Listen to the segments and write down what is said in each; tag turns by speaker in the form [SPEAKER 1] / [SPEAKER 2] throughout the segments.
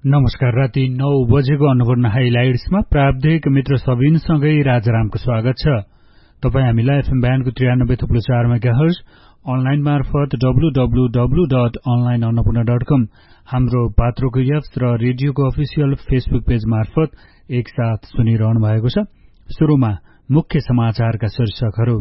[SPEAKER 1] नमस्कार। राति 9 बजेको अन्नपूर्ण हाइलाइट्समा प्राविधिक मित्र सबिनसँगै राजारामको स्वागत छ। तपाई हामीलाई एफएम ब्यान्डको 93.4 मेगाहर्ज, अनलाइन मार्फत www.onlineannapurna.com, हाम्रो पात्रोको एप्स र रेडियोको अफिसियल फेसबुक पेज मार्फत एकसाथ सुनिरहनु भएको छ। सुरुमा मुख्य समाचारका शीर्षकहरू।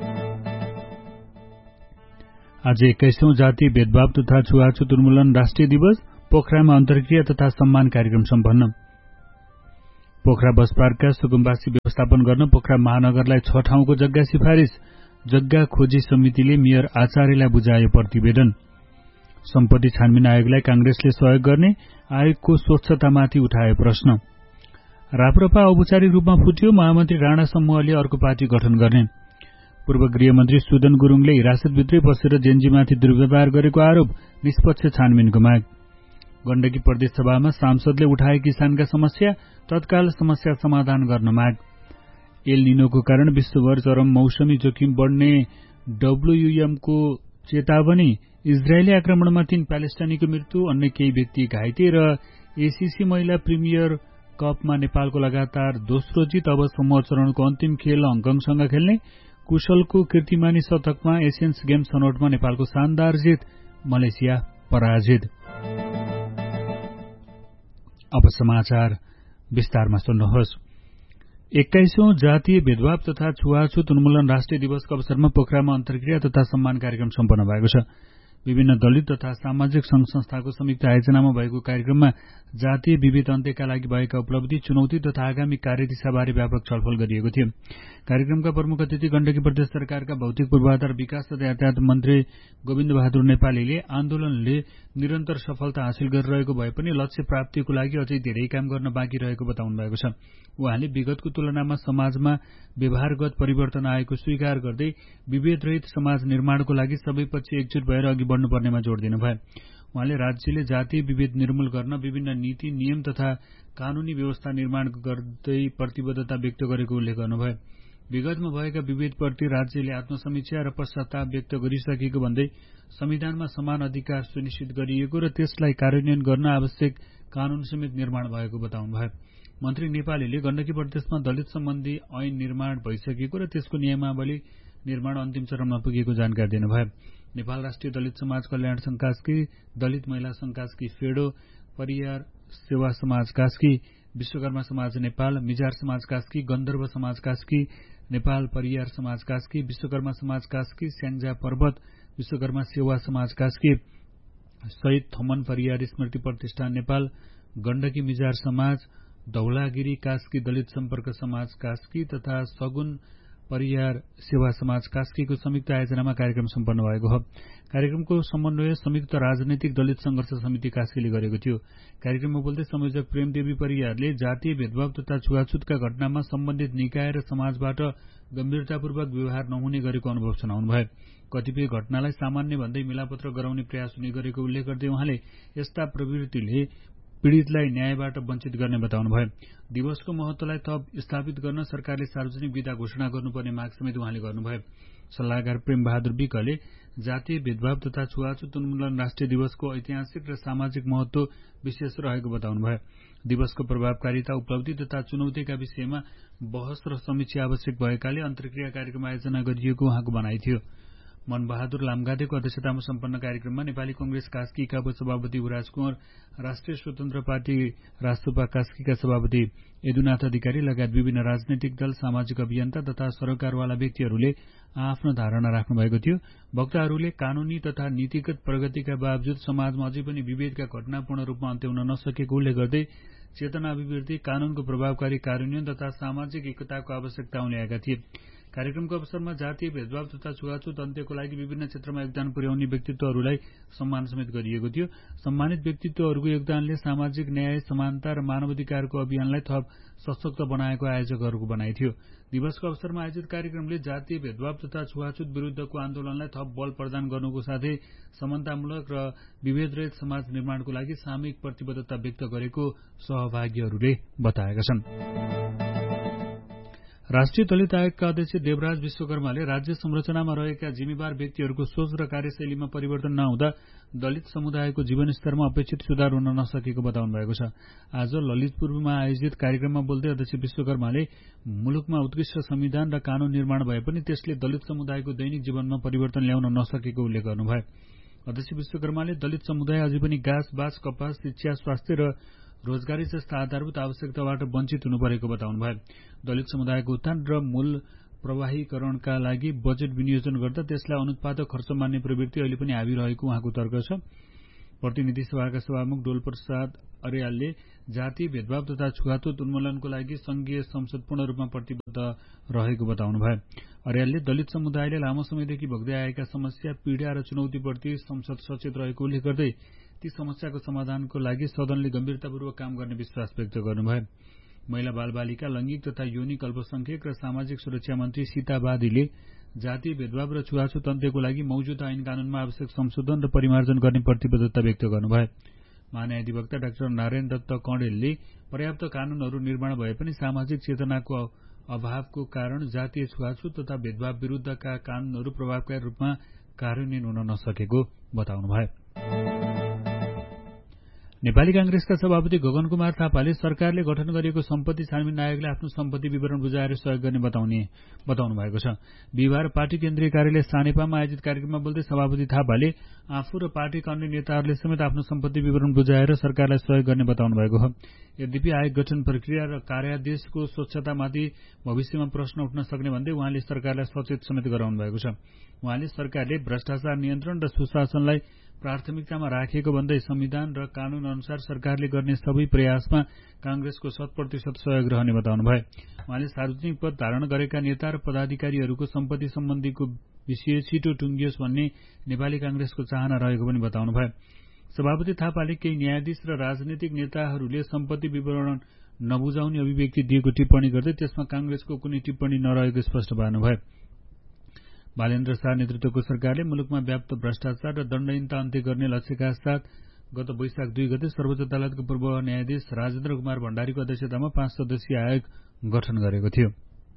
[SPEAKER 1] आज 21औं जातीय भेदभाव तथा छुवाछुत उन्मूलन राष्ट्रिय दिवस, पोखरामा अन्तर्क्रिया तथा सम्मान कार्यक्रम सम्पन्न। पोखरा बस पार्कका सुकुम्बासी व्यवस्थापन गर्न पोखरा महानगरलाई 6 ठाउँको जग्गा सिफारिस, जग्गा खोजी समितिले मेयर आचार्यलाई बुझायो प्रतिवेदन। सम्पत्ति छानबिन आयोगलाई कांग्रेसले सहयोग गर्ने, आयोगको स्वच्छतामाथि उठाए प्रश्न। राप्रपा औपचारिक रूपमा फुट्यो, महामन्त्री राणा समूहले अर्को पार्टी गठन गर्ने। पूर्व गृहमन्त्री सुदन गुरूङले हिरासतभित्रै बसेर जेनजीमाथि दुर्व्यवहार गरेको आरोप, निष्पक्ष छानबिनको माग। गण्डकी प्रदेश सभामा सांसदले उठाए किसानका समस्या, तत्काल समस्या समाधान गर्न माग। एल निनोको कारण विश्वभर चरम मौसमी जोखिम बढ्ने डब्ल्युएमको चेतावनी। इजरायली आक्रमणमा 3 प्यालेस्टाइनीको मृत्यु, अन्य केही व्यक्ति घाइते। र एसीसी महिला प्रिमियर कपमा नेपालको लगातार दोस्रो जित। अब समूह चरणको अन्तिम खेल हङकङसँग खेल्ने। कुशलको कीर्तिमानी शतकमा एसियन्स गेम छनौटमा नेपालको शानदार जित, मलेसिया पराजित। अब समाचार विस्तारमा सुन्नुहोस्। 21औं जातीय भेदभाव तथा छुवाछुत उन्मूलन राष्ट्रिय दिवसको अवसरमा पोखरामा अन्तर्क्रिया तथा सम्मान कार्यक्रम सम्पन्न भएको छ। विभिन्न दलित तथा सामाजिक संघ संस्थाको संयुक्त आयोजनामा भएको कार्यक्रममा जातीय विभेद अन्त्यका लागि भएका उपलब्धि, चुनौती तथा आगामी कार्यदिशाबारे व्यापक छलफल गरिएको थियो। कार्यक्रमका प्रमुख अतिथि गण्डकी प्रदेश सरकारका भौतिक पूर्वाधार विकास तथा यातायात मन्त्री गोविन्द बहादुर नेपालीले आन्दोलनले निरन्तर सफलता हासिल गरिरहेको भए पनि लक्ष्य प्राप्तिको लागि अझै धेरै काम गर्न बाँकी रहेको बताउनु भएको छ। उहाँले विगतको तुलनामा समाजमा व्यवहारगत परिवर्तन आएको स्वीकार गर्दै विभेदरहित समाज निर्माणको लागि सबै पक्ष एकजुट भएर अघि बढ्नुपर्नेमा जोड़ दिनुभयो। उहाँले राज्यले जातीय विभेद निर्मूल गर्न विभिन्न नीति, नियम तथा कानूनी व्यवस्था निर्माण गर्दै प्रतिबद्धता व्यक्त गरेको उल्लेख गर्नुभयो। विगतमा भएका विभेदप्रति राज्यले आत्मसमीक्षा र पश्चाताप व्यक्त गरिसकेको भन्दै संविधानमा समान अधिकार सुनिश्चित गरिएको र त्यसलाई कार्यान्वयन गर्न आवश्यक कानून समेत निर्माण भएको बताउनुभयो। मन्त्री नेपालीले गण्डकी प्रदेशमा दलित सम्बन्धी ऐन निर्माण भइसकेको र त्यसको नियमावली निर्माण अन्तिम चरणमा पुगेको जानकारी दिनुभयो। नेपाल राष्ट्रिय दलित समाज कल्याण संघ कास्की, दलित महिला संघ कास्की फेडो, परियार सेवा समाज कास्की, विश्वकर्मा समाज नेपाल, मिजार समाज कास्की, गन्धर्व समाज कास्की, नेपाल परियार समाज कास्की, विश्वकर्मा समाज कास्की, स्याङ्जा पर्वत विश्वकर्मा सेवा समाज कास्की, शहीद थमन परियार स्मृति प्रतिष्ठान नेपाल, गण्डकी मिजार समाज, धौलागिरी कास्की दलित सम्पर्क समाज कास्की तथा सगुन परियार सेवा समाज कास्कीको संयुक्त आयोजनामा कार्यक्रम सम्पन्न भएको हो। कार्यक्रमको समन्वय संयुक्त राजनैतिक दलित संघर्ष समिति कास्कीले गरेको थियो। कार्यक्रममा बोल्दै संयोजक प्रेमदेवी परियारले जातीय भेदभाव तथा छुवाछुतका घटनामा सम्बन्धित निकाय र समाजबाट गम्भीरतापूर्वक व्यवहार नहुने गरेको अनुभव सुनाउनुभयो। कतिपय घटनालाई सामान्य भन्दै मिलापत्र गराउने प्रयास हुने गरेको उल्लेख गर्दै उहाँले यस्ता प्रवृत्तिले पीड़ितलाई न्यायबाट वञ्चित गर्ने बताउनुभयो। दिवसको महत्वलाई थप स्थापित गर्न सरकारले सार्वजनिक विदा घोषणा गर्नुपर्ने माग समेत उहाँले गर्नुभयो। सल्लाहकार प्रेम बहादुर विकले जातीय भेदभाव तथा छुवाछुत उन्मूलन राष्ट्रिय दिवसको ऐतिहासिक र सामाजिक महत्व विशेष रहेको बताउनुभयो। दिवसको प्रभावकारिता, उपलब्धि तथा चुनौतीका विषयमा बहस र समीक्षा आवश्यक भएकाले अन्तर्क्रिया कार्यक्रम आयोजना गरिएको उहाँको भनाइ थियो। मनबहादुर लामगादेको अध्यक्षतामा सम्पन्न कार्यक्रममा नेपाली कंग्रेस कास्कीका उपसभापति युवराज कुँवर, राष्ट्रिय स्वतन्त्र पार्टी राष्ट्रपा कास्कीका सभापति यदुनाथ अधिकारी लगायत विभिन्न राजनैतिक दल, सामाजिक अभियन्ता तथा सरोकारवाला व्यक्तिहरूले आफ्नो धारणा राख्नु भएको थियो। वक्ताहरूले कानूनी तथा नीतिगत प्रगतिका बावजुद समाजमा अझै पनि विभेदका घटना पूर्ण रूपमा अन्त्य हुन नसकेको उल्लेख गर्दै चेतना अभिवृद्धि, कानूनको प्रभावकारी कार्यान्वयन तथा सामाजिक एकताको आवश्यकता उल्लेखेका थिए। कार्यक्रमको अवसरमा जातीय भेदभाव तथा छुवाछुत अन्त्यको लागि विभिन्न क्षेत्रमा योगदान पुर्याउने व्यक्तित्वहरूलाई सम्मान समेत गरिएको थियो। सम्मानित व्यक्तित्वहरूको योगदानले सामाजिक न्याय, समानता र मानवाधिकारको अभियानलाई थप सशक्त बनाएको आयोजकहरूको भनाइ थियो। दिवसको अवसरमा आयोजित कार्यक्रमले जातीय भेदभाव तथा छुवाछुत विरूद्धको आन्दोलनलाई थप बल प्रदान गर्नुको साथै समानतामूलक र विभेदरहित समाज निर्माणको लागि सामूहिक प्रतिबद्धता व्यक्त गरेको सहभागीहरूले बताएका छन्। राष्ट्रिय दलित आयोगका अध्यक्ष देवराज विश्वकर्माले राज्य संरचनामा रहेका जिम्मेवार व्यक्तिहरूको सोच र कार्यशैलीमा परिवर्तन नहुँदा दलित समुदायको जीवनस्तरमा अपेक्षित सुधार हुन नसकेको बताउनु भएको छ। आज ललितपुरमा आयोजित कार्यक्रममा बोल्दै अध्यक्ष विश्वकर्माले मुलुकमा उत्कृष्ट संविधान र कानून निर्माण भए पनि त्यसले दलित समुदायको दैनिक जीवनमा परिवर्तन ल्याउन नसकेको उल्लेख गर्नुभयो। अध्यक्ष विश्वकर्माले दलित समुदाय अझै पनि घाँस बाँस कपास शिक्षा स्वास्थ्य र रोजगारी जस्ता आधारभूत आवश्यकताबाट वञ्चित हुनु परेको बताउनुभयो। दलित समुदायको उत्थान र मूल प्रवाहीकरणका लागि बजेट विनियोजन गर्दा त्यसलाई अनुत्पादक खर्च मान्ने प्रवृत्ति अहिले पनि हावी रहेको उहाँको तर्क छ। प्रतिनिधि सभाका सभामुख डोलप्रसाद अर्यालले जातीय भेदभाव तथा छुवाछुत उन्मूलनको लागि संघीय संसद पूर्ण रूपमा प्रतिबद्ध रहेको बताउनुभयो। अर्यालले दलित समुदायले लामो समयदेखि भोग्दै आएका समस्या पीड़ा र चुनौतीप्रति संसद सचेत रहेको उल्लेख गर्दै ती समस्याको समाधानको लागि सदनले गम्भीरतापूर्वक काम गर्ने विश्वास व्यक्त गर्नुभयो। महिला बालबालिका लैंगिक तथा यौनिक अल्पसंख्यक र सामाजिक सुरक्षा मन्त्री सीता बादीले जातीय भेदभाव र छुवाछुत अन्त्यको लागि मौजूदा ऐन कानूनमा आवश्यक संशोधन र परिमार्जन गर्ने प्रतिबद्धता व्यक्त गर्नुभयो। महान्यायाधिवक्ता डाक्टर नारायण दत्त कणेलले पर्याप्त कानूनहरू निर्माण भए पनि सामाजिक चेतनाको अभावको कारण जातीय छुवाछुत तथा भेदभाव विरूद्धका कानूनहरू प्रभावकारी रूपमा कार्यान्वयन हुन नसकेको बताउनुभयो। नेपाली कांग्रेसका सभापति गगन कुमार थापाले सरकारले गठन गरिएको सम्पत्ति छानबिन आयोगले आफ्नो सम्पत्ति विवरण बुझाएर सहयोग गर्ने बताउनु भएको छ। बिहिबार पार्टी केन्द्रीय कार्यालय सानेपामा आयोजित कार्यक्रममा बोल्दै सभापति थापाले आफू र पार्टीका अन्य नेताहरूले समेत आफ्नो सम्पत्ति विवरण बुझाएर सरकारलाई सहयोग गर्ने बताउनु भएको हो। यद्यपि आयोग गठन प्रक्रिया र कार्यादेशको स्वच्छतामाथि भविष्यमा प्रश्न उठ्न सक्ने भन्दै उहाँले सरकारलाई सचेत समेत गराउनु भएको छ। उहाँले सरकारले भ्रष्टाचार नियन्त्रण र सुशासनलाई प्राथमिकतामा राखेको भन्दै संविधान र कानून अनुसार सरकारले गर्ने सबै प्रयासमा कांग्रेसको 100% सहयोग रहने बताउनुभयो। उहाँले सार्वजनिक पद धारण गरेका नेता र पदाधिकारीहरूको सम्पत्ति सम्बन्धीको विषय छिटो टुंगियोस् भन्ने नेपाली कांग्रेसको चाहना रहेको पनि बताउनुभयो। सभापति थापाले केही न्यायाधीश र राजनीतिक नेताहरूले सम्पत्ति विवरण नबुझाउने अभिव्यक्ति दिएको टिप्पणी गर्दै त्यसमा कांग्रेसको कुनै टिप्पणी नरहेको स्पष्ट पार्नुभयो। बालेन्द्र शाह नेतृत्वको सरकारले मुलुकमा व्याप्त भ्रष्टाचार र दण्डहीनता अन्त्य गर्ने लक्ष्यका साथ गत वैशाख 2 गते सर्वोच्च अदालतको पूर्व न्यायाधीश राजेन्द्र कुमार भण्डारीको अध्यक्षतामा 5 सदस्यीय आयोग गठन गरेको थियो।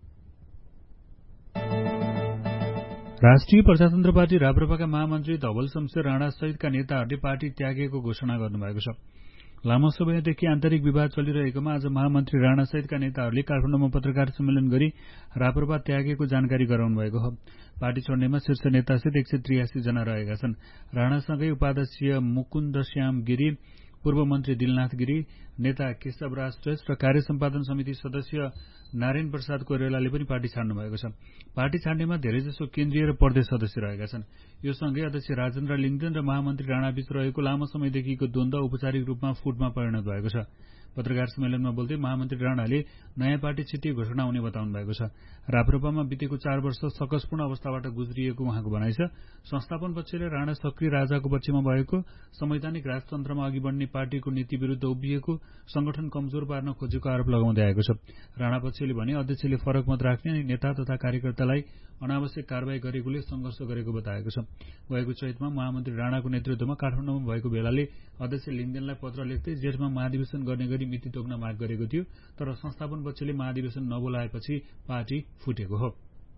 [SPEAKER 1] राष्ट्रिय प्रजातन्त्र पार्टी राप्रपाका महामन्त्री धवल शमशेर राणा सहितका नेताहरूले पार्टी त्यागेको घोषणा गर्नुभएको छ। लामो समयदेखि आन्तरिक विवाद चलिरहेकोमा आज महामन्त्री राणा सहितका नेताहरूले काठमाडौँमा पत्रकार सम्मेलन गरी राप्रपा त्यागेको जानकारी गराउनु भएको हो। पार्टी छोड्नेमा शीर्ष नेतासहित 183 जना रहेका छन्। राणासँगै उपाध्यक्ष मुकुन्द श्याम गिरी, पूर्व मन्त्री दिलनाथ गिरी, नेता केशवराज श्रेष्ठ र कार्य सम्पादन समिति सदस्य नारायण प्रसाद कोइरालाले पनि पार्टी छाड्नु भएको छ। पार्टी छाड्नेमा धेरैजसो केन्द्रीय र प्रदेश सदस्य रहेका छन्। यो सँगै अध्यक्ष राजेन्द्र लिङ्गदेन र महामन्त्री राणाबीच रहेको लामो समयदेखिको द्वन्द्व औपचारिक रूपमा फुटमा परिणत भएको छ। पत्रकार सम्मेलनमा बोल्दै महामन्त्री राणाले नयाँ पार्टी छिट्टै घोषणा हुने बताउनु भएको छ। राप्रपामा बितेको 4 वर्ष सकसपूर्ण अवस्थाबाट गुज्रिएको उहाँको भनाइ छ। संस्थापन पक्षले राणा सक्रिय राजाको पक्षमा भएको, संवैधानिक राजतन्त्रमा अघि बढ्ने पार्टीको नीति विरूद्ध उभिएको, संगठन कमजोर पार्न खोजेको आरोप लगाउँदै आएको छ। राणा पक्षले भने अध्यक्षले फरक मत राख्ने नेता तथा कार्यकर्तालाई अनावश्यक कारवाही गरेकोले संघर्ष गरेको बताएको छ। गएको चैतमा महामन्त्री राणाको नेतृत्वमा काठमाडौँमा भएको भेलाले अध्यक्ष लिङ्गदेनलाई पत्र लेख्दै जेठमा महाधिवेशन गर्ने गरी मिति तोक्न माग गरेको थियो, तर संस्थापन पक्षले महाधिवेशन नबोलाएपछि पार्टी फुटेको हो।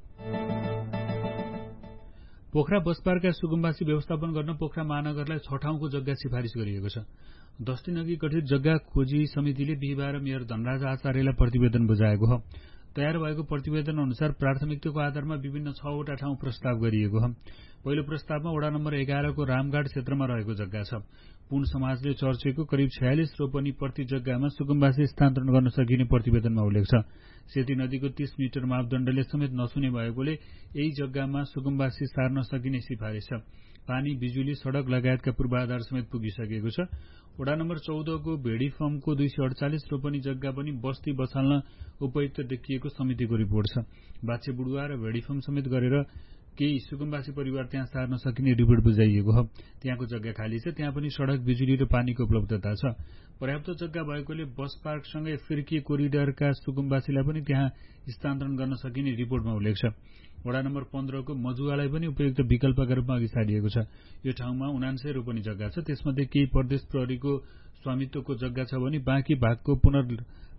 [SPEAKER 1] पोखरा बसपार्कका सुकुम्बासी व्यवस्थापन गर्न पोखरा महानगरलाई 6 ठाउँको जग्गा सिफारिस गरिएको छ। 10 दिनअघि गठित जग्गा खोजी समितिले बिहिबार मेयर धनराज आचार्यलाई प्रतिवेदन बुझाएको हो। तयार भएको प्रतिवेदन अनुसार प्राथमिकताको आधारमा विभिन्न 6 वटा ठाउँ प्रस्ताव गरिएको हो। पहिलो प्रस्तावमा वडा नम्बर 11 को रामघाट क्षेत्रमा रहेको जग्गा छ। पुन समाजले चर्चेको करिब 46 रोपनी प्रति जग्गामा सुकुम्बासी स्थानान्तरण गर्न सकिने प्रतिवेदनमा उल्लेख छ। सेती नदीको 30 मिटर मापदण्डले समेत नछुने भएकोले यही जग्गामा सुकुम्बासी सार्न सकिने सिफारिस छ। पानी, बिजुली, सड़क लगायतका पूर्वाधार समेत पुगिसकेको छ। वडा नम्बर 14 को भेडी फर्मको 248 रोपनी जग्गा पनि बस्ती बसाल्न उपयुक्त देखिएको समितिको रिपोर्ट छ। बाछे बुढुवा र भेडी फर्म समेत गरेर केही सुकुम्बासी परिवार त्यहाँ सार्न सकिने रिपोर्ट बुझाइएको हो। त्यहाँको जग्गा खाली छ। त्यहाँ पनि सड़क, बिजुली र पानीको उपलब्धता छ। पर्याप्त जग्गा भएकोले बस पार्कसँगै फिर्की कोरिडरका सुकुम्बासीलाई पनि त्यहाँ स्थानान्तरण गर्न सकिने रिपोर्टमा उल्लेख छ। वडा नम्बर 15 को मजुवालाई पनि उपयुक्त विकल्पका रूपमा अघि सारिएको छ। यो ठाउँमा 79 रोपनी जग्गा छ। त्यसमध्ये केही प्रदेश प्रहरीको स्वामित्वको जग्गा छ भने बाँकी भागको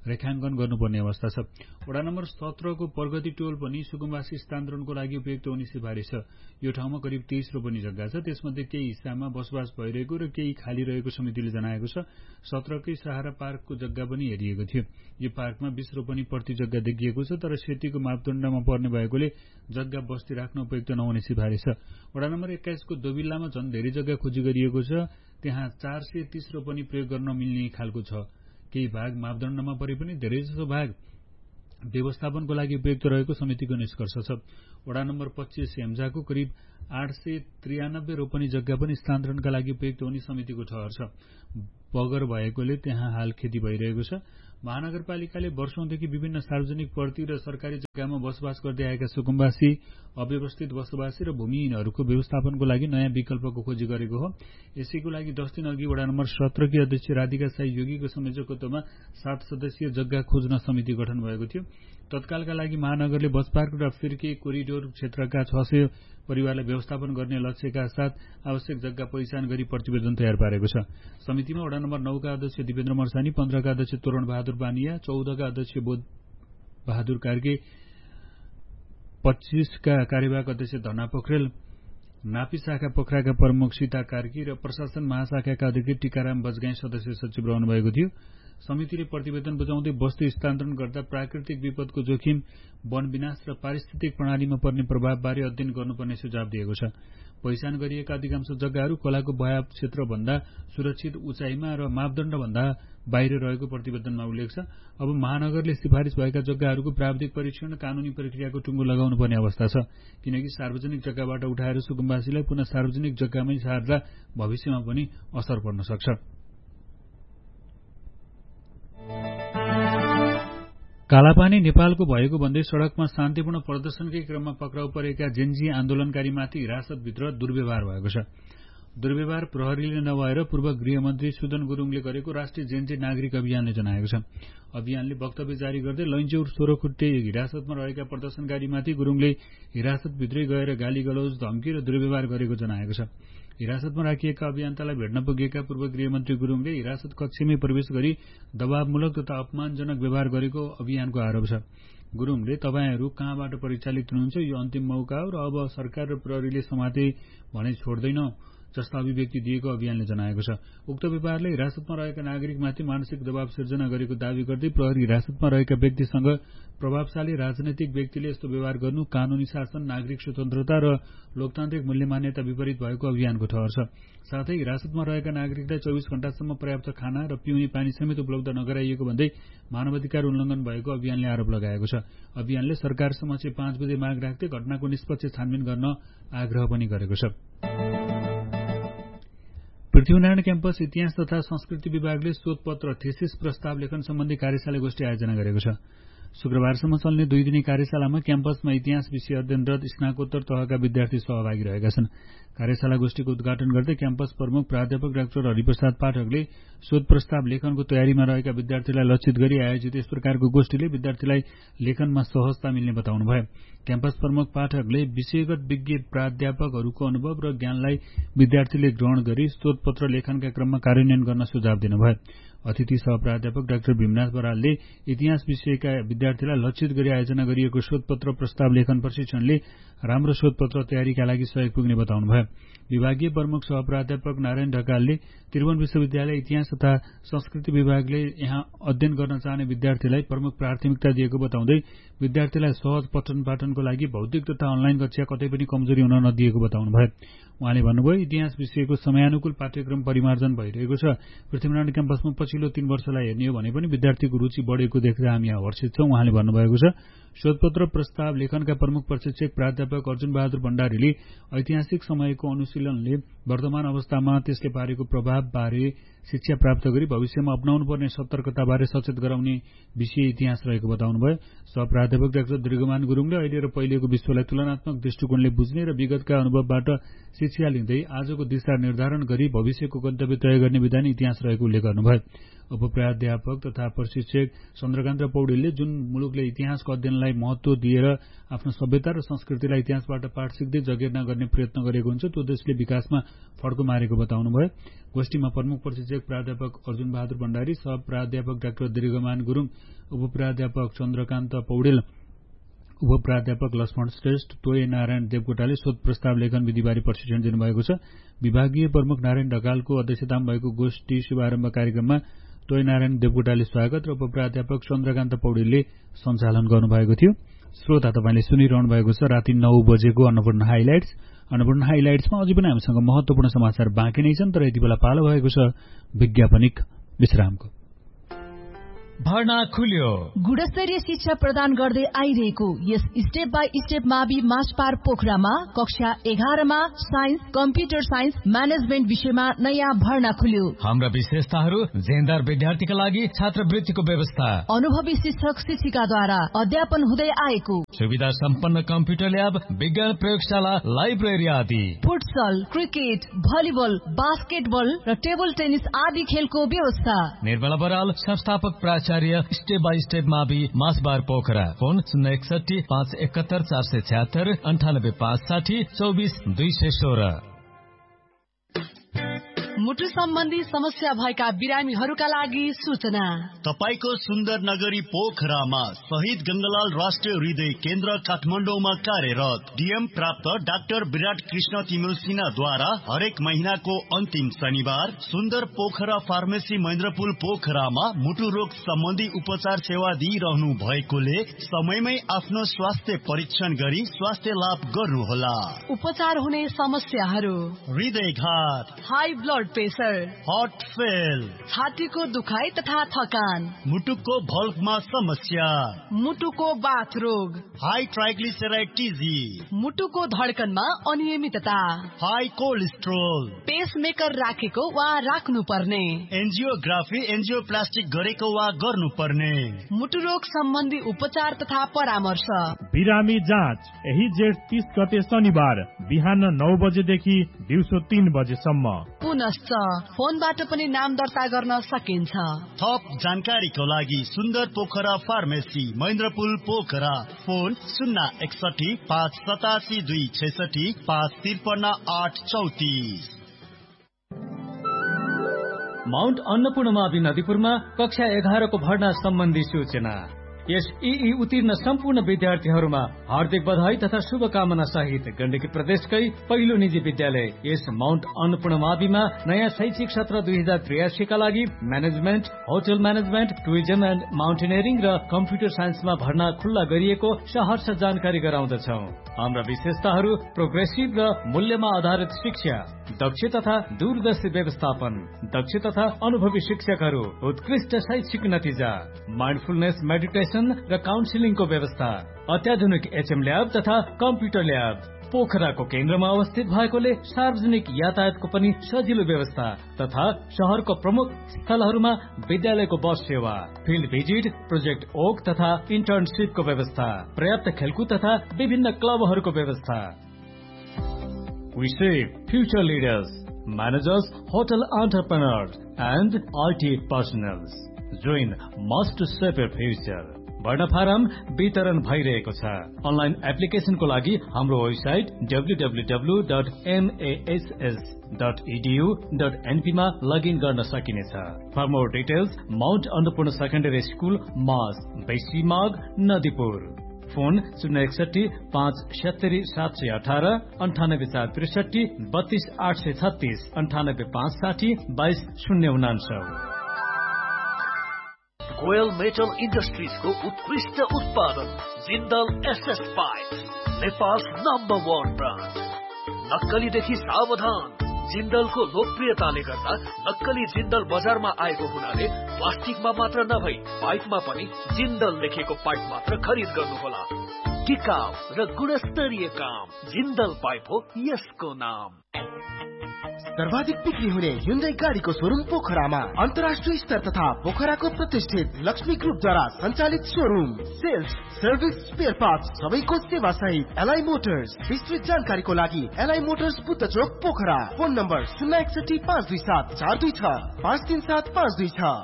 [SPEAKER 1] रेखाङ्कन गर्नुपर्ने अवस्था छ। वडा नम्बर 17 को प्रगति टोल पनि सुकुम्बासी स्थानान्तरणको लागि उपयुक्त हुने सिफारिस छ। यो ठाउँमा करिब 23 रोपनी जग्गा छ। त्यसमध्ये केही हिस्सामा बसोबास भइरहेको र केही खाली रहेको समितिले जनाएको छ। 17 कै सहारा पार्कको जग्गा पनि हेरिएको थियो। यो पार्कमा 20 रोपनी प्रति जग्गा देखिएको छ, तर सेतीको मापदण्डमा पर्ने भएकोले जग्गा बस्ती राख्न उपयुक्त नहुने सिफारिस छ। वडा नम्बर 21 को दोबिल्लामा झन् धेरै जग्गा खोजी गरिएको छ। त्यहाँ 430 रोपनी प्रयोग गर्न मिल्ने खालको छ। केही भाग मापदण्डमा परे पनि धेरैजसो भाग व्यवस्थापनको लागि उपयुक्त रहेको समितिको निष्कर्ष छ। वडा नम्बर 25 हेम्जाको करिब 893 रोपनी जग्गा पनि स्थानान्तरणका लागि उपयुक्त हुने समितिको ठहर छ। बगर भएकोले त्यहाँ हाल खेती भइरहेको छ। महानगरपालिकाले वर्षौंदेखि विभिन्न सार्वजनिक प्रति र सरकारी जग्गामा बसोबास गर्दै आएका सुकुम्बासी, अव्यवस्थित बसोबासी र भूमिहीनहरूको व्यवस्थापनको लागि नयाँ विकल्पको खोजी गरेको हो। यसैको लागि 10 दिन अघि वडा नम्बर 17 की अध्यक्ष राधिका साई योगीको संयोजकत्वमा 7 सदस्यीय जग्गा खोज्न समिति गठन भएको थियो। तत्कालका लागि महानगरले बसपार्क र फिर्के कोरिडोर क्षेत्रका 600 परिवारलाई व्यवस्थापन गर्ने लक्ष्यका साथ आवश्यक जग्गा पहिचान गरी प्रतिवेदन तयार पारेको छ। समितिमा वडा नम्बर 9 का अध्यक्ष दिपेन्द्र मर्सानी, 15 का अध्यक्ष तोरण बहादुर बानिया, 14 का अध्यक्ष बोध बहादुर कार्के, 25 का कार्यवाहक अध्यक्ष धना पोखरेल, नापी शाखा पोखराका प्रमुख सीता कार्की र प्रशासन महाशाखाका अध्यक्ष टीकाराम बजगाई सदस्य सचिव रहनु भएको थियो। समितिले प्रतिवेदन बुझाउँदै बस्ती स्थानान्तरण गर्दा प्राकृतिक विपदको जोखिम, वन विनाश र पारिस्थितिक प्रणालीमा पर्ने प्रभावबारे अध्ययन गर्नुपर्ने सुझाव दिएको छ। पहिचान गरिएका अधिकांश जग्गाहरू खोलाको बहाव क्षेत्रभन्दा सुरक्षित उचाइमा र मापदण्डभन्दा बाहिर रहेको प्रतिवेदनमा उल्लेख छ। अब महानगरले सिफारिस भएका जग्गाहरूको प्राविधिक परीक्षण, कानूनी प्रक्रियाको टुङ्गो लगाउनुपर्ने अवस्था छ, किनकि सार्वजनिक जग्गाबाट उठाएर सुकुम्बासीलाई पुनः सार्वजनिक जग्गामै सार्दा भविष्यमा पनि असर पर्न सक्छ। कालापानी नेपालको भएको भन्दै सड़कमा शान्तिपूर्ण प्रदर्शनकै क्रममा पक्राउ परेका जेन्जी आन्दोलनकारीमाथि हिरासतभित्र दुर्व्यवहार भएको छ। दुर्व्यवहार प्रहरीले नभएर पूर्व गृहमन्त्री सुदन गुरुङले गरेको राष्ट्रिय जेन्जी नागरिक अभियानले जनाएको छ। अभियानले वक्तव्य जारी गर्दै लैनचौर सोह्रखुट्टे हिरासतमा रहेका प्रदर्शनकारीमाथि गुरुङले हिरासतभित्रै गएर गाली गलौज, धम्की र दुर्व्यवहार गरेको जनाएको छ। हिरासतमा राखिएका अभियन्तालाई भेट्न पुगेका पूर्व गृहमन्त्री गुरुङले हिरासत कक्षमै प्रवेश गरी दबावमूलक तथा अपमानजनक व्यवहार गरेको अभियानको आरोप छ। गुरुङले तपाईहरू कहाँबाट परिचालित हुनुहुन्छ, यो अन्तिम मौका हो र अब सरकार र प्रहरीले समाते भने छोड्दैन जस्ता अभिव्यक्ति दिएको अभियानले जनाएको छ। उक्त व्यवहारले हिरासतमा रहेका नागरिकमाथि मानसिक दबाव सिर्जना गरेको दावी गर्दै प्रहरी हिरासतमा रहेका व्यक्तिसँग प्रभावशाली राजनैतिक व्यक्तिले यस्तो व्यवहार गर्नु कानूनी शासन, नागरिक स्वतन्त्रता र लोकतान्त्रिक मूल्य मान्यता विपरीत भएको अभियानको ठहर छ। साथै हिरासतमा रहेका नागरिकलाई 24 घण्टासम्म पर्याप्त खाना र पिउने पानी समेत उपलब्ध नगराइएको भन्दै मानवाधिकार उल्लङ्घन भएको अभियानले आरोप लगाएको छ। अभियानले सरकार समक्ष 5 बुँदे माग राख्दै घटनाको निष्पक्ष छानबिन गर्न आग्रह पनि गरेको छ। पृथ्वीनारायण क्याम्पस इतिहास तथा संस्कृति विभागले शोधपत्र थेसिस प्रस्ताव लेखन सम्बन्धी कार्यशाला गोष्ठी आयोजना गरेको छ। शुक्रबारसम्म चल्ने 2 दिने कार्यशालामा क्याम्पसमा इतिहास विषय अध्ययनरत स्नाकोत्तर तहका विद्यार्थी सहभागी रहेका छन्। कार्यशाला गोष्ठीको उद्घाटन गर्दै क्याम्पस प्रमुख प्राध्यापक डाक्टर हरिप्रसाद पाठकले शोध प्रस्ताव लेखनको तयारीमा रहेका विद्यार्थीलाई लक्षित गरी आयोजित यस प्रकारको गोष्ठीले विद्यार्थीलाई लेखनमा सहजता मिल्ने बताउनुभयो। क्याम्पस प्रमुख पाठकले विषयगत विज्ञ प्राध्यापकहरूको अनुभव र ज्ञानलाई विद्यार्थीले ग्रहण गरी शोधपत्र लेखनका क्रममा कार्यान्वयन गर्न सुझाव दिनुभयो। अतिथि सहप्राध्यापक डाक्टर भीमनाथ बरालले इतिहास विषयका विद्यार्थीलाई लक्षित गरी आयोजना गरिएको शोधपत्र प्रस्ताव लेखन प्रशिक्षणले राम्रो शोधपत्र तयारीका लागि सहयोग पुग्ने बताउनुभयो। विभागीय प्रमुख सहप्राध्यापक नारायण ढकालले त्रिभुवन विश्वविद्यालय इतिहास तथा संस्कृति विभागले यहाँ अध्ययन गर्न चाहने विद्यार्थीलाई प्रमुख प्राथमिकता दिएको बताउँदै विद्यार्थीलाई सहज पठन पाठनको लागि भौतिक तथा अनलाइन कक्षा कतै पनि कमजोरी हुन नदिएको बताउनुभयो। उहाँले भन्नुभयो, इतिहास विषयको समयानुकूल पाठ्यक्रम परिमार्जन भइरहेको छ। पृथ्वीनारायण क्याम्पसमा पछिल्लो 3 वर्षलाई हेर्ने हो भने पनि विद्यार्थीको रुचि बढेको देख्दा हामी हर्षित छौं। उहाँले भन्नुभएको छ, शोधपत्र प्रस्ताव लेखनका प्रमुख प्रशिक्षक प्राध्यापक अर्जुन बहादुर भण्डारीले ऐतिहासिक समयको अनुशीलनले वर्तमान अवस्थामा त्यसले पारेको प्रभाव बारे शिक्षा प्राप्त गरी भविष्यमा अपनाउनुपर्ने सतर्कताबारे सचेत गराउने विषय इतिहास रहेको बताउनुभयो। सहप्राध्यापक डाक्टर दीर्घमान गुरुङले अहिले र पहिलेको विश्वलाई तुलनात्मक दृष्टिकोणले बुझ्ने र विगतका अनुभवबाट शिक्षा लिँदै आजको दिशा निर्धारण गरी भविष्यको गन्तव्य तय गर्ने विधान इतिहास रहेको उल्लेख गर्नुभयो। उपप्राध्यापक तथा प्रशिक्षक चन्द्रकान्त पौडेलले जुन मुलुकले इतिहासको अध्ययनलाई महत्व दिएर आफ्नो सभ्यता र संस्कृतिलाई इतिहासबाट पाठ सिक्दै जगेर्ना गर्ने प्रयत्न गरेको हुन्छ त्यो देशले विकासमा फड्को मारेको बताउनुभयो। गोष्ठीमा प्रमुख प्रशिक्षक प्राध्यापक अर्जुन बहादुर भण्डारी, सह प्राध्यापक डाक्टर दीर्घमान गुरुङ, उपप्राध्यापक चन्द्रकान्त पौडेल, उपप्राध्यापक लक्ष्मण श्रेष्ठ, तोय नारायण देवकोटाले शोध प्रस्ताव लेखन विधिबारे प्रशिक्षण दिनुभएको छ। विभागीय प्रमुख नारायण ढकालको अध्यक्षतामा भएको गोष्ठी शुभारम्भ कार्यक्रममा तोय नारायण देवकोटाले स्वागत र उपप्राध्यापक चन्द्रकान्त पौडेलले सञ्चालन गर्नुभएको थियो। श्रोता तपाईले सुनिरहनु भएको छ राति 9 बजेको अन्नपूर्ण हाइलाइट्स। अन्नपूर्ण हाइलाइट्समा अझै पनि हामीसँग महत्वपूर्ण समाचार बाँकी नै छन्, तर यति बेला पालो भएको छ विज्ञापनिक विश्रामको।
[SPEAKER 2] भर्ना खुल्यो।
[SPEAKER 3] गुणस्तरीय शिक्षा प्रदान गर्दै आइरहेको यस स्टेप बाई स्टेप मावि मासपार पोखरामा कक्षा 11 मा साइन्स, कम्प्युटर साइन्स, म्यानेजमेन्ट विषयमा नयाँ भर्ना खुल्यो।
[SPEAKER 2] हाम्रा विशेषताहरू जेनदार विद्यार्थीका लागि छात्रवृत्तिको व्यवस्था,
[SPEAKER 3] अनुभवी शिक्षक शिक्षिकाद्वारा अध्यापन हुँदै आएको,
[SPEAKER 2] सुविधा सम्पन्न कम्प्युटर ल्याब, विज्ञान प्रयोगशाला, लाइब्रेरी आदि,
[SPEAKER 3] फुटसल, क्रिकेट, भलिबल, बास्केटबल र टेबल टेनिस आदि खेलको व्यवस्था।
[SPEAKER 2] निर्मला बराल, संस्थापक प्राचार्य, स्टेप बाई स्टेप मावि मासबार पोखरा। फोन 061 571 476 98 560 24 216।
[SPEAKER 3] मुटु सम्बन्धी समस्या भएका बिरामीहरूका लागि सूचना।
[SPEAKER 4] तपाईको सुन्दर नगरी पोखरामा शहीद गंगालाल राष्ट्रिय हृदय केन्द्र काठमाडौँमा कार्यरत डीएम प्राप्त डाक्टर विराट कृष्ण तिमिल सिन्हाद्वारा हरेक महिनाको अन्तिम शनिबार सुन्दर पोखरा फार्मेसी महेन्द्रपुल पोखरामा मुटु रोग सम्बन्धी उपचार सेवा दिइरहनु भएकोले समयमै आफ्नो स्वास्थ्य परीक्षण गरी स्वास्थ्य लाभ गर्नुहोला।
[SPEAKER 3] उपचार हुने समस्याहरू:
[SPEAKER 4] हृदयघात,
[SPEAKER 3] high blood pressure,
[SPEAKER 4] heart fail,
[SPEAKER 3] छातीको दुखाइ तथा थकान,
[SPEAKER 4] मुटुको भल्भमा समस्या,
[SPEAKER 3] मुटुको बाथ रोग,
[SPEAKER 4] हाई ट्राइग्लिसराइड टिजी,
[SPEAKER 3] मुटुको धड्कनमा अनियमितता,
[SPEAKER 4] हाई कोलेस्ट्रोल,
[SPEAKER 3] पेसमेकर राखेको वा राख्नु पर्ने,
[SPEAKER 4] एन्जियोग्राफी एन्जियोप्लास्टिक गरेको वा गर्नुपर्ने,
[SPEAKER 3] मुटु रोग सम्बन्धी उपचार तथा परामर्श।
[SPEAKER 5] बिरामी जाँच यही जेठ 30 गते शनिबार बिहान 9 बजेदेखि दिउँसो 3 बजेसम्म।
[SPEAKER 3] पुनश्च फोनबाट पनि नाम दर्ता गर्न सकिन्छ।
[SPEAKER 4] थप जानकारीको लागि सुन्दर Pokhara pharmacy महेन्द्रपुल Pokhara. Phone 061 587 266 553 834।
[SPEAKER 2] Mount Annapurna मावि नदीपुरमा कक्षा 11 को भर्ना सम्बन्धी सूचना। यस उत्तीर्ण सम्पूर्ण विद्यार्थीहरूमा हार्दिक बधाई तथा शुभकामना सहित गण्डकी प्रदेशकै पहिलो निजी विद्यालय यस माउन्ट अन्नपूर्ण माविमा नयाँ शैक्षिक सत्र 2083 का लागि management, hotel management, tourism and mountaineering र कम्प्युटर साइन्समा भर्ना खुल्ला गरिएको सहर्ष जानकारी गराउँदछौ। हाम्रा विशेषताहरू: प्रोग्रेसिभ र मूल्यमा आधारित शिक्षा, दक्ष तथा दूरदर्शी व्यवस्थापन, दक्ष तथा अनुभवी शिक्षकहरू, उत्कृष्ट शैक्षिक नतिजा, माइन्डफुलनेस मेडिटेसन र काउन्सिलिङको व्यवस्था, अत्याधुनिक एचएम ल्याब तथा कम्प्युटर ल्याब। पोखराको केन्द्रमा अवस्थित भएकोले सार्वजनिक यातायातको पनि सजिलो व्यवस्था तथा शहरको प्रमुख स्थलहरूमा विद्यालयको बस सेवा, फिल्ड भिजिट, प्रोजेक्ट ओक तथा इन्टर्नशिपको व्यवस्था, पर्याप्त खेलकुद तथा विभिन्न क्लबहरूको व्यवस्था। We shape future leaders, managers, hotel entrepreneurs and IT personnel. Join must to shape your future. भर्ना फारम वितरण भइरहेको छ। अनलाइन एप्लिकेशनको लागि हाम्रो वेबसाइट www.mass.edu.np मा लगइन गर्न सकिनेछ। For more details Mount Annapurna secondary school मास, बेसी माग, Nadipur. Phone 061 570 718 98 463 32 836 98 560 22 099।
[SPEAKER 6] Goyal metal industries को उत्कृष्ट उत्पादन Jindal SS pipe, Nepal number 1 brand. नक्कलीदेखि सावधान। जिन्दलको लोकप्रियताले गर्दा नक्कली जिन्दल बजारमा आएको हुनाले प्लास्टिकमा मात्र नभई पाइपमा पनि जिन्दल लेखेको पाइप मात्र खरिद गर्नुहोला। टिकाउ र गुणस्तरीय काम जिन्दल पाइप हो यसको नाम।
[SPEAKER 7] सर्वाधिक बिक्री हुने ह्युन्डाई गाडीको शोरूम पोखरामा अन्तर्राष्ट्रिय स्तर तथा पोखराको प्रतिष्ठित लक्ष्मी ग्रुपद्वारा सञ्चालित showroom. Sales, service, spare parts सबैको सेवा सहित एलआई मोटर्स। विस्तृत जानकारीको लागि एलआई मोटर्स बुद्ध चोक पोखरा। Phone number 061 527 426 537 526।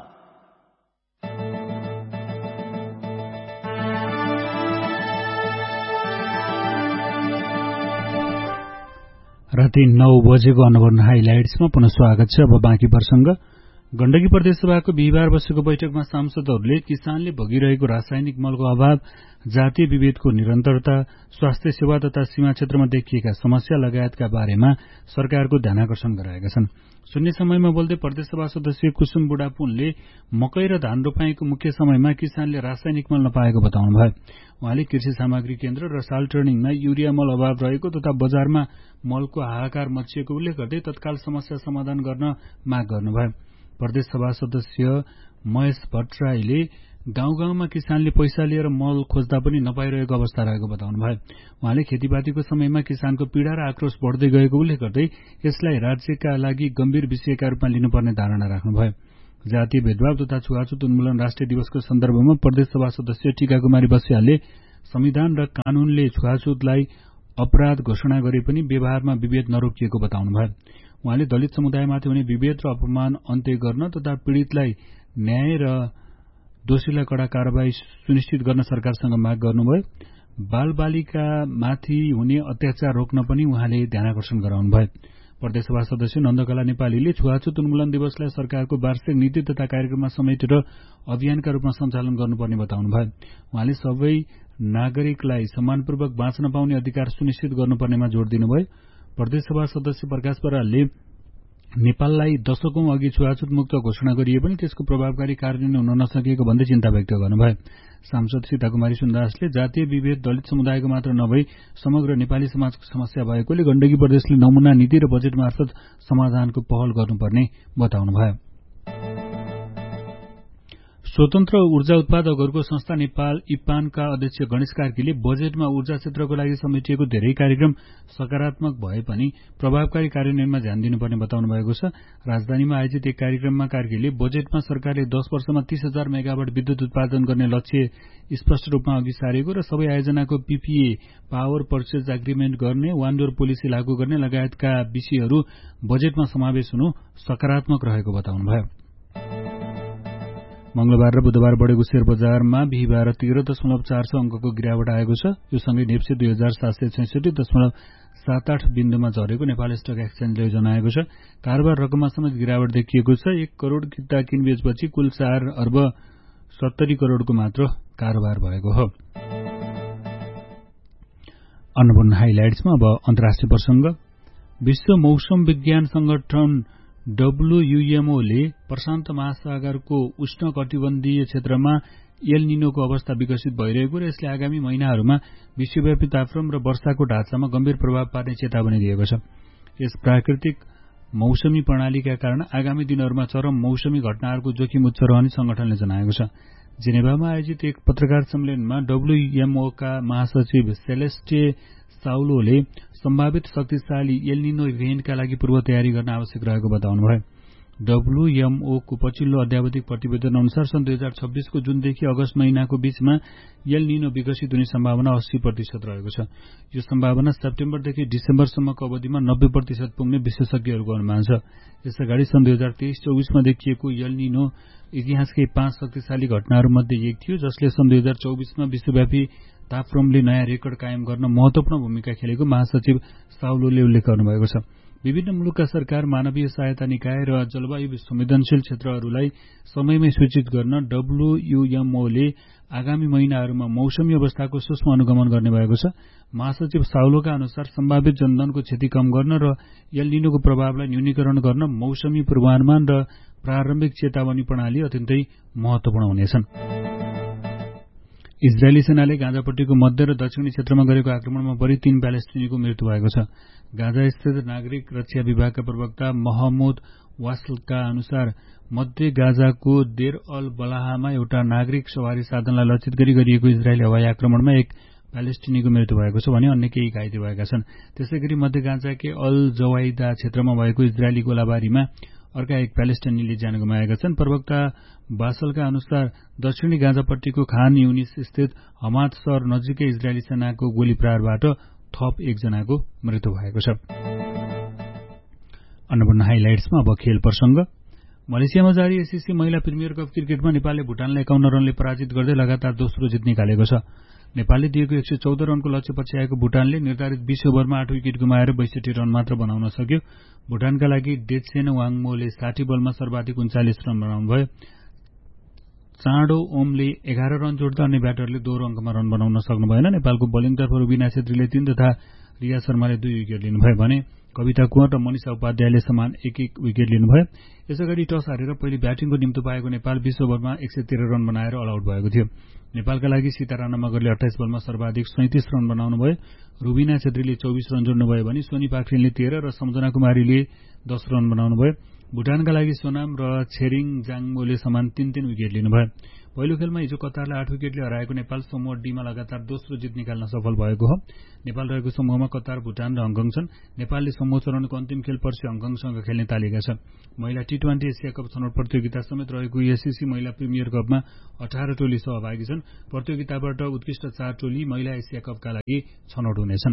[SPEAKER 1] राति 9 बजेको अन्नपूर्ण हाइलाइट्समा पुनः स्वागत छ। अब बाँकी प्रसंग। गण्डकी प्रदेशसभाको बिहिबार बसेको बैठकमा सांसदहरूले किसानले भोगिरहेको रासायनिक मलको अभाव, जातीय विभेदको निरन्तरता, स्वास्थ्य सेवा तथा सीमा क्षेत्रमा देखिएका समस्या लगायतका बारेमा सरकारको ध्यानाकर्षण गराएका छन्। शून्य समयमा बोल्दै प्रदेशसभा सदस्य कुसुम बुढापुनले मकै र धान रोपाईको मुख्य समयमा किसानले रासायनिक मल नपाएको बताउनुभयो। उहाँले कृषि सामग्री केन्द्र र साल टर्निङमा युरिया मल अभाव रहेको तथा बजारमा मलको हाहाकार मचिएको उल्लेख गर्दै तत्काल समस्या समाधान गर्न माग गर्नुभयो। प्रदेशसभा सदस्य महेश भट्टराईले गाउँ गाउँमा किसानले पैसा लिएर मल खोज्दा पनि नपाइरहेको अवस्था रहेको बताउनुभयो। उहाँले खेतीपातीको समयमा किसानको पीड़ा र आक्रोश बढ्दै गएको उल्लेख गर्दै यसलाई राज्यका लागि गम्भीर विषयका रूपमा लिनुपर्ने धारणा राख्नुभयो। जातीय भेदभाव तथा छुवाछुत उन्मूलन राष्ट्रिय दिवसको सन्दर्भमा प्रदेशसभा सदस्य टीकाकुमारी बस्यालले संविधान र कानूनले छुवाछुतलाई अपराध घोषणा गरे पनि व्यवहारमा विभेद नरोकिएको बताउनुभयो। उहाँले दलित समुदायमाथि हुने विभेद र अपमान अन्त्य गर्न तथा पीड़ितलाई न्याय र दोषीलाई कड़ा कार्यवाही सुनिश्चित गर्न सरकारसँग माग गर्नुभयो। बाल बालिकामाथि हुने अत्याचार रोक्न पनि उहाँले ध्यानाकर्षण गराउनुभयो। प्रदेशसभा सदस्य नन्दकला नेपालीले छुवाछुत उन्मूलन दिवसलाई सरकारको वार्षिक नीति तथा कार्यक्रममा समेटेर अभियानका रूपमा सञ्चालन गर्नुपर्ने बताउनुभयो। उहाँले सबै नागरिकलाई सम्मानपूर्वक बाँच्न पाउने अधिकार सुनिश्चित गर्नुपर्नेमा जोड़ दिनुभयो। प्रदेशसभा सदस्य प्रकाश बरालले नेपाललाई दशकौं अघि छुवाछुत मुक्त घोषणा गरिए पनि त्यसको प्रभावकारी कार्यान्वयन हुन नसकेको भन्दै चिन्ता व्यक्त गर्नुभयो। सांसद सीताकुमारी सुन्दासले जातीय विभेद दलित समुदायको मात्र नभई समग्र नेपाली समाजको समस्या भएकोले गण्डकी प्रदेशले नमूना नीति र बजेट मार्फत समाधानको पहल गर्नुपर्ने बताउनुभयो। स्वतन्त्र ऊर्जा उत्पादकहरूको संस्था नेपाल इपानका अध्यक्ष गणेश कार्कीले बजेटमा ऊर्जा क्षेत्रको लागि समेटिएको धेरै कार्यक्रम सकारात्मक भए पनि प्रभावकारी कार्यान्वयनमा ध्यान दिनुपर्ने बताउनु भएको छ। राजधानीमा आयोजित एक कार्यक्रममा कार्कीले बजेटमा सरकारले 10 वर्षमा 30,000 मेगावाट विद्युत उत्पादन गर्ने लक्ष्य स्पष्ट रूपमा अघि सारेको र सबै आयोजनाको पीपीए पावर पर्चेज एग्रिमेन्ट गर्ने, वान डोर पोलिसी लागू गर्ने लगायतका विषयहरू बजेटमा समावेश हुनु सकारात्मक रहेको बताउनुभयो। मंगलबार र बुधबार बढेको शेयर बजारमा बिहिबार 13.400 अंकको गिरावट आएको छ। यो सँगै नेप्से 2766.78 बिन्दुमा झरेको नेपाल स्टक एक्सचेन्जले जनाएको छ। कारोबार रकममा समेत गिरावट देखिएको छ। 1 करोड़ किता किनबेचपछि कुल 4 अर्ब 70 करोड़को मात्र कारोबार भएको हो। अन्नपूर्ण हाइलाइट्समा अब अन्तर्राष्ट्रिय प्रसंग। विश्व मौसम विज्ञान संगठन WMO ले प्रशान्त महासागरको उष्ण कटिबन्धीय क्षेत्रमा एल निनोको अवस्था विकसित भइरहेको र यसले आगामी महिनाहरूमा विश्वव्यापी तापक्रम र वर्षाको ढाँचामा गम्भीर प्रभाव पार्ने चेतावनी दिएको छ। यस प्राकृतिक मौसमी प्रणालीका कारण आगामी दिनहरूमा चरम मौसमी घटनाहरूको जोखिम उच्च रहने संगठनले जनाएको छ। जेनेभामा आयोजित एक पत्रकार सम्मेलनमा WMO का महासचिव सेलेस्टे साउलोले सम्भावित शक्तिशाली एल निनो इभेन्टका लागि पूर्व तयारी गर्न आवश्यक रहेको बताउनुभयो। WMO को पछिल्लो अध्यावधिक प्रतिवेदन अनुसार सन् 2026 को जुनदेखि अगस्त महिनाको बीचमा एल निनो विकसित हुने सम्भावना 80% रहेको छ। यो सम्भावना सेप्टेम्बरदेखि डिसेम्बरसम्मको अवधिमा 90% पुग्ने विशेषज्ञहरूको अनुमान छ। यसअगाडि सन् 2023-24 मा देखिएको एल निनो इतिहासकै 5 शक्तिशाली घटनाहरूमध्ये एक थियो, जसले सन् 2024 मा विश्वव्यापी तापक्रमले नयाँ रेकर्ड कायम गर्न महत्वपूर्ण भूमिका खेलेको महासचिव साउलोले उल्लेख गर्नुभएको छ। विभिन्न मुलुकका सरकार, मानवीय सहायता निकाय र जलवायु संवेदनशील क्षेत्रहरूलाई समयमै सूचित गर्न WMO ले आगामी महिनाहरूमा मौसमी अवस्थाको सूक्ष्म अनुगमन गर्ने भएको छ। महासचिव साउलोका अनुसार सम्भावित जनधनको क्षति कम गर्न र एल निनोको प्रभावलाई न्यूनीकरण गर्न मौसमी पूर्वानुमान र प्रारम्भिक चेतावनी प्रणाली अत्यन्तै महत्वपूर्ण हुनेछन्। इजरायली सेनाले गाजापट्टीको मध्य र दक्षिणी क्षेत्रमा गरेको आक्रमणमा बढी 3 प्यालेस्टिनीको मृत्यु भएको छ। गाजा स्थित नागरिक रक्षा विभागका प्रवक्ता महमुद वासलका अनुसार मध्य गाजाको देर अल बलाहमा एउटा नागरिक सवारी साधनलाई लक्षित गरी गरिएको इजरायली हवाई आक्रमणमा एक प्यालेस्टिनीको मृत्यु भएको छ भने अन्य केही घाइते भएका छन्। त्यसैगरी मध्य गाजाकै अल जवाइदा क्षेत्रमा भएको इजरायली गोलाबारीमा अर्का एक प्यालेस्टिनीले ज्यान गुमाएका छन्। प्रवक्ता बासलका अनुसार दक्षिणी गाजापट्टीको खान युनिस स्थित हमाद शहर नजिकै इजरायली सेनाको गोली प्रहारबाट थप एकजनाको मृत्यु भएको छ। अन्नपूर्ण हाइलाइट्समा अब खेल प्रसंग। मलेसियामा जारी एससीसी महिला प्रिमियर कप क्रिकेटमा नेपालले भुटानलाई 51 रनले पराजित गर्दै लगातार दोस्रो जित निकालेको छ। नेपालले दिएको 114 रनको लक्ष्य पछ्याएको भुटानले निर्धारित 20 ओभरमा 8 विकेट गुमाएर 62 रन मात्र बनाउन सक्यो। भुटानका लागि डेटसेन वाङमोले 60 बलमा सर्वाधिक 39 रन बनाउनुभयो। चाँडो ओमले 11 रन जोड्दा अन्य ब्याटरले दोहोरो अङ्कमा रन बनाउन सक्नु भएन। नेपालको बोलिङतर्फ रुबिना छेत्रीले 3 तथा रिया शर्माले 2 विकेट लिनुभयो भने कविता कुँवर र मनिषा उपाध्यायले समान 1-1 विकेट लिनुभयो। यसअगाडि टस हारेर पहिले ब्याटिङको निम्तो पाएको नेपाल 20 ओभरमा 113 रन बनाएर अल आउट भएको थियो। नेपालका लागि सीता राणा मगरले 28 बलमा सर्वाधिक 37 रन बनाउनुभयो। रुबिना छेत्रीले 24 रन जोड्नुभयो भने सोनी पाखरिनले 13 र सम्झना कुमारीले 10 रन बनाउनुभयो। भुटानका लागि सोनाम र छेरिङ जाङमोले समान 3-3 विकेट लिनुभयो। पहिलो खेलमा हिजो कतारलाई 8 विकेटले हराएको नेपाल समूह डीमा लगातार दोस्रो जित निकाल्न सफल भएको हो। नेपाल रहेको समूहमा कतार, भुटान र हङकङ छन्। नेपालले समूह चरणको अन्तिम खेल पर्सि हङकङसँग खेल्ने तालिका छ। महिला टी20 एसिया कप छनौट प्रतियोगिता समेत रहेको एससीसी महिला प्रिमियर कपमा 18 टोली सहभागी छन्। प्रतियोगिताबाट उत्कृष्ट 4 टोली महिला एसिया कपका लागि छनौट हुनेछन्।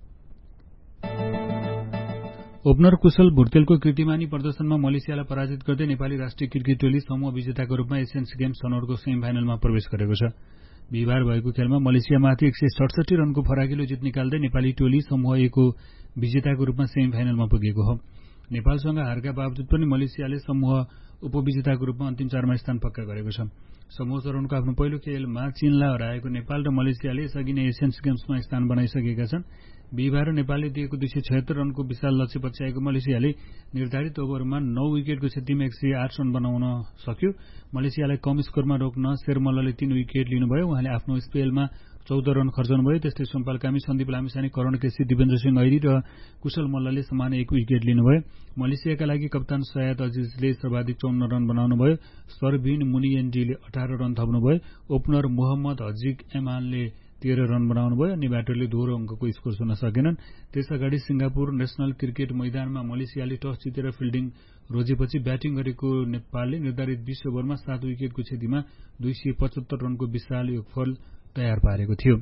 [SPEAKER 1] ओपनर कुशल भुर्तेलको कीर्तिमानी प्रदर्शनमा मलेसियालाई पराजित गर्दै नेपाली राष्ट्रिय क्रिकेट टोली समूह विजेताको रूपमा एसियन्स गेम्स छनौटको सेमी फाइनलमा प्रवेश गरेको छ। बिहिबार भएको खेलमा मलेसियामाथि 167 रनको फराकिलो जित निकाल्दै नेपाली टोली समूह ए को विजेताको रूपमा सेमी फाइनलमा पुगेको हो। नेपालसँग हारका बावजुद पनि मलेसियाले समूह उपविजेताको रूपमा अन्तिम 4मा स्थान पक्का गरेको छ। समूह चरणको आफ्नो पहिलो खेलमा चीनलाई हराएको नेपाल र मलेसियाले यसअघि नै एसियन्स गेम्समा स्थान बनाइसकेका छन्। बिहिबार नेपालले दिएको 276 रनको विशाल लक्ष्य पछ्याएको मलेसियाले निर्धारित ओभरमा 9 विकेटको क्षतिमा 108 रन बनाउन सक्यो। मलेसियालाई कम स्कोरमा रोक्न शेरमल्लले 3 विकेट लिनुभयो। उहाँले आफ्नो स्पेलमा 14 रन खर्चनुभयो। त्यस्तै सोमपाल कामी, सन्दीप लामिछाने, करण केसी, दिवेन्द्र सिंह ऐरी र कुशल मल्लले समान 1 विकेट लिनुभयो। मलेसियाका लागि कप्तान सयाद अजिजले सर्वाधिक 54 रन बनाउनुभयो। सरबिन मुनियन्डीले 18 रन थप्नुभयो। ओपनर मोहम्मद हजिक एमानले 13 रन बनाउनुभयो। अन्य ब्याटरले दोहोरो अङ्कको स्कोर छुन सकेनन्। त्यसअगाडि सिंगापुर नेशनल क्रिकेट मैदानमा मलेसियाले टस जितेर फिल्डिङ रोजेपछि ब्याटिङ गरेको नेपालले निर्धारित 20 ओभरमा 7 विकेटको क्षतिमा 275 रनको विशाल योगफल तयार पारेको थियो।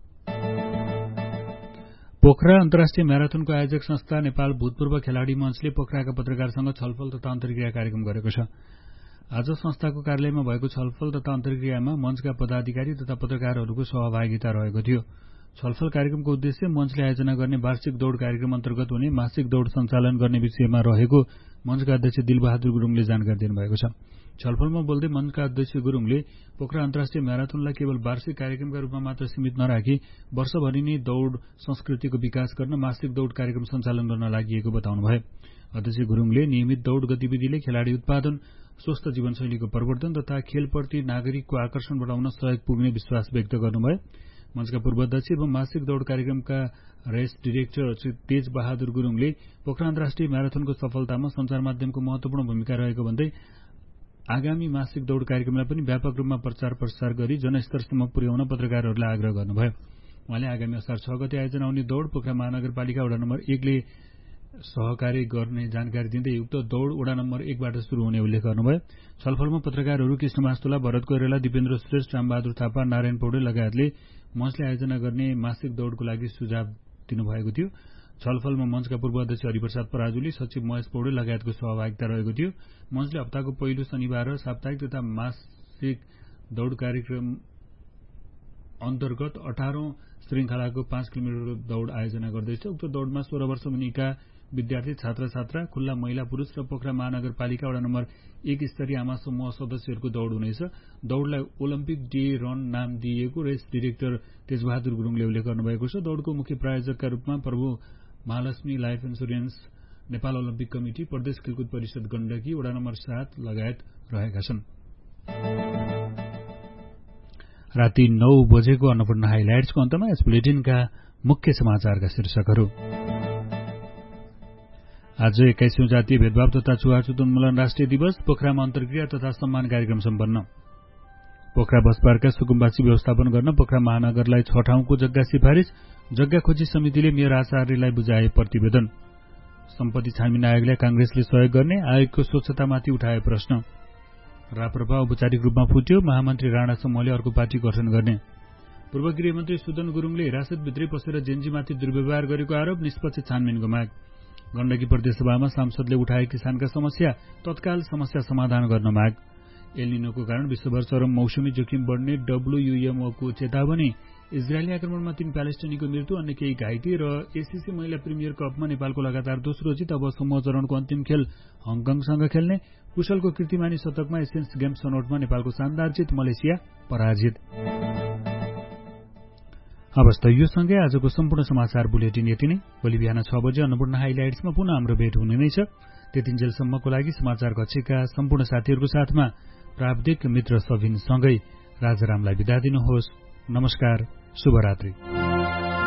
[SPEAKER 1] पोखरा अन्तर्राष्ट्रिय म्याराथनको आयोजक संस्था नेपाल भूतपूर्व खेलाडी मञ्चले पोखराका पत्रकारसँग छलफल तथा अन्तर्क्रिया कार्यक्रम गरेको छ। आज संस्थाको कार्यालयमा भएको छलफल तथा अन्तर्क्रियामा मञ्चका पदाधिकारी तथा पत्रकारहरूको सहभागिता रहेको थियो। छलफल कार्यक्रमको उद्देश्य मञ्चले आयोजना गर्ने वार्षिक दौड़ कार्यक्रम अन्तर्गत हुने मासिक दौड़ सञ्चालन गर्ने विषयमा रहेको मञ्चका अध्यक्ष दिलबहादुर गुरुङले जानकारी दिनुभएको छ। छलफलमा बोल्दै मञ्चका अध्यक्ष गुरुङले पोखरा अन्तर्राष्ट्रिय म्याराथनलाई केवल वार्षिक कार्यक्रमका रूपमा मात्र सीमित नराखी वर्षभरि नै दौड़ संस्कृतिको विकास गर्न मासिक दौड़ कार्यक्रम सञ्चालन गर्न लागि बताउनुभयो। अध्यक्ष गुरुङले नियमित दौड़ गतिविधिले खेलाडी उत्पादन, स्वस्थ जीवनशैलीको प्रवर्धन तथा खेलप्रति नागरिकको आकर्षण बढाउन सहयोग पुग्ने विश्वास व्यक्त गर्नुभयो। मञ्चका पूर्व अध्यक्ष एवं मासिक दौड़ कार्यक्रमका रेस डिरेक्टर श्री तेज बहादुर गुरुङले पोखरा अन्तर्राष्ट्रिय म्याराथनको सफलतामा सञ्चार माध्यमको महत्वपूर्ण भूमिका रहेको भन्दै आगामी मासिक दौड़ कार्यक्रमलाई पनि व्यापक रूपमा प्रचार प्रसार गरी जनस्तरसम्म पुर्याउन पत्रकारहरूलाई आग्रह गर्नुभयो। उहाँले आगामी असार 6 गते आयोजना हुने दौड़ पोखरा महानगरपालिका वडा नम्बर 1 ले सहकार्य गर्ने जानकारी दिँदै उक्त दौड़ वडा नम्बर 1 बाट शुरू हुने उल्लेख गर्नुभयो। छलफलमा पत्रकारहरू कृष्ण मास्तोला, भरत कोइराला, दिपेन्द्र श्रेष्ठ, रामबहादुर थापा, नारायण पौडेल लगायतले मञ्चले आयोजना गर्ने मासिक दौड़को लागि सुझाव दिनुभएको थियो। छलफलमा मञ्चका पूर्व अध्यक्ष हरिप्रसाद पराजुली, सचिव महेश पौडेल लगायतको सहभागिता रहेको थियो। मञ्चले हप्ताको पहिलो शनिबार र साप्ताहिक तथा मासिक दौड़ कार्यक्रम अन्तर्गत 18औं श्रृंखलाको 5 किलोमिटर दौड़ आयोजना गर्दैछ। उक्त दौड़मा 16 वर्ष मुनिका विद्यार्थी, छात्र छात्रा, खुल्ला महिला पुरूष र पोखरा महानगरपालिका वडा नम्बर 1 स्तरीय आमा समूह सदस्यहरूको दौड़ हुनेछ। दौड़लाई ओलम्पिक डे रन नाम दिइएको रेस डिरेक्टर तेजबहादुर गुरुङले उल्लेख गर्नुभएको छ। दौड़को मुख्य प्रायोजकका रूपमा प्रभु Mahalakshmi life insurance, Nepal Olympic committee, प्रदेश खेलकुद परिषद गण्डकी, वडा नम्बर 7 लगायत रहेका छन्। राति 9 बजेको अन्नपूर्ण हाइलाइट्सको अन्तमा यस बुलेटिनका मुख्य समाचारका शीर्षकहरू। आज 21औं जातीय भेदभाव तथा छुवाछुत उन्मूलन राष्ट्रिय दिवस, पोखरामा अन्तर्क्रिया तथा सम्मान कार्यक्रम सम्पन्न। पोखरा बस पार्कका सुकुम्बासी व्यवस्थापन गर्न पोखरा महानगरलाई 6 ठाउँको जग्गा सिफारिस, जग्गा खोजी समितिले मेयर आचार्यलाई बुझाए प्रतिवेदन। सम्पत्ति छानबिन आयोगलाई कांग्रेसले सहयोग गर्ने, आयोगको स्वच्छतामाथि उठाए प्रश्न। राप्रपा औपचारिक रूपमा फुट्यो, महामन्त्री राणा समूहले अर्को पार्टी गठन गर्ने। पूर्व गृहमन्त्री सुदन गुरुङले हिरासतभित्रै पसेर जेन्जीमाथि दुर्व्यवहार गरेको आरोप, निष्पक्ष छानबिनको माग। गण्डकी प्रदेशसभामा सांसदले उठाए किसानका समस्या, तत्काल समस्या समाधान गर्न माग। एल निनोको कारण विश्वभर चरम मौसमी जोखिम बढ्ने WMOको चेतावनी। इजरायली आक्रमणमा 3 प्यालेस्टाइनीको मृत्यु, अन्य केही घाइते। र एसीसी महिला प्रिमियर कपमा नेपालको लगातार दोस्रो जित। अब समूह चरणको अन्तिम खेल हङकङसँग खेल्ने। कुशलको कीर्तिमानी शतकमा एसियन्स गेम्स छनौटमा नेपालको शानदार जित, मलेसिया पराजित। अवस्था यो सँगै आजको सम्पूर्ण समाचार बुलेटिन यति नै। भोलि बिहान 6 बजे अन्नपूर्ण हाइलाइट्समा पुनः हाम्रो भेट हुने नै छ। त्यतिन्जेलसम्मको लागि समाचार कक्षका सम्पूर्ण साथीहरूको साथमा प्राविधिक मित्र सभिन सँगै राजारामलाई बिदा दिनुहोस्। नमस्कार, शुभरात्रि।